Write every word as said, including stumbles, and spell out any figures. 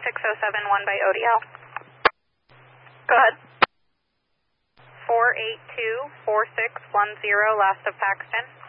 six oh seven one by O D L. Go ahead. four eight two four six one zero, last of Paxton.